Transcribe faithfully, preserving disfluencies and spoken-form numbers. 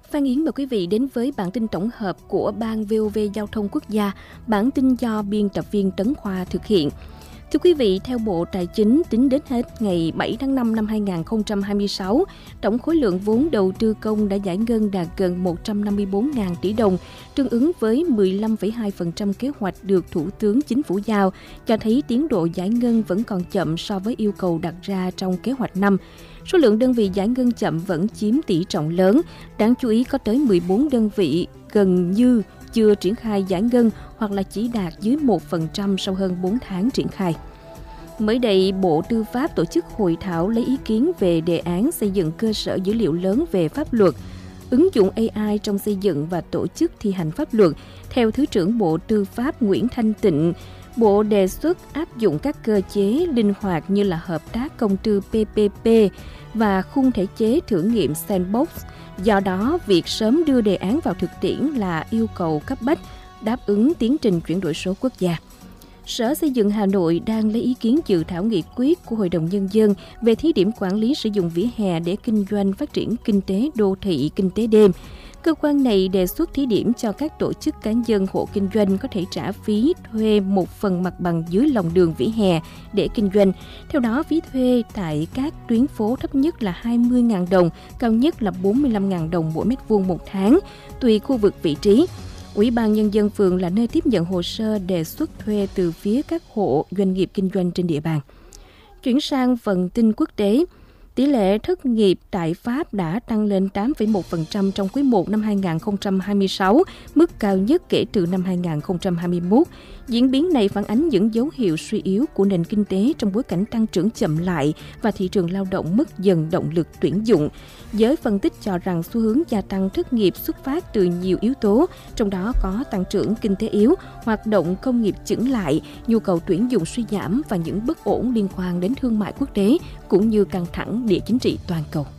Phan Yến mời quý vị đến với bản tin tổng hợp của Ban vê o vê Giao thông Quốc gia, bản tin do biên tập viên Tấn Khoa thực hiện. Thưa quý vị, theo Bộ Tài chính, tính đến hết ngày bảy tháng năm năm hai nghìn không trăm hai mươi sáu, tổng khối lượng vốn đầu tư công đã giải ngân đạt gần một trăm năm mươi bốn nghìn tỷ đồng, tương ứng với mười lăm phẩy hai phần trăm kế hoạch được Thủ tướng Chính phủ giao, cho thấy tiến độ giải ngân vẫn còn chậm so với yêu cầu đặt ra trong kế hoạch năm. Số lượng đơn vị giải ngân chậm vẫn chiếm tỷ trọng lớn, đáng chú ý có tới mười bốn đơn vị gần như chưa triển khai giải ngân hoặc là chỉ đạt dưới một phần trăm sau hơn bốn tháng triển khai. Mới đây, Bộ Tư pháp tổ chức hội thảo lấy ý kiến về đề án xây dựng cơ sở dữ liệu lớn về pháp luật, ứng dụng a i trong xây dựng và tổ chức thi hành pháp luật. Theo Thứ trưởng Bộ Tư pháp Nguyễn Thanh Tịnh, Bộ đề xuất áp dụng các cơ chế linh hoạt như là hợp tác công tư pê pê pê và khung thể chế thử nghiệm sandbox. Do đó, việc sớm đưa đề án vào thực tiễn là yêu cầu cấp bách, đáp ứng tiến trình chuyển đổi số quốc gia. Sở Xây dựng Hà Nội đang lấy ý kiến dự thảo nghị quyết của Hội đồng Nhân dân về thí điểm quản lý sử dụng vỉa hè để kinh doanh phát triển kinh tế đô thị, kinh tế đêm. Cơ quan này đề xuất thí điểm cho các tổ chức cá nhân hộ kinh doanh có thể trả phí thuê một phần mặt bằng dưới lòng đường vỉa hè để kinh doanh. Theo đó, phí thuê tại các tuyến phố thấp nhất là hai mươi nghìn đồng, cao nhất là bốn mươi lăm nghìn đồng mỗi mét vuông một tháng, tùy khu vực vị trí. Ủy ban Nhân dân phường là nơi tiếp nhận hồ sơ đề xuất thuê từ phía các hộ doanh nghiệp kinh doanh trên địa bàn. Chuyển sang phần tin quốc tế, tỷ lệ thất nghiệp tại Pháp đã tăng lên tám phẩy một phần trăm trong quý một năm hai nghìn không trăm hai mươi sáu, mức cao nhất kể từ năm hai nghìn không trăm hai mươi mốt. Diễn biến này phản ánh những dấu hiệu suy yếu của nền kinh tế trong bối cảnh tăng trưởng chậm lại và thị trường lao động mất dần động lực tuyển dụng. Giới phân tích cho rằng xu hướng gia tăng thất nghiệp xuất phát từ nhiều yếu tố, trong đó có tăng trưởng kinh tế yếu, hoạt động công nghiệp chững lại, nhu cầu tuyển dụng suy giảm và những bất ổn liên quan đến thương mại quốc tế cũng như căng thẳng địa chính trị toàn cầu.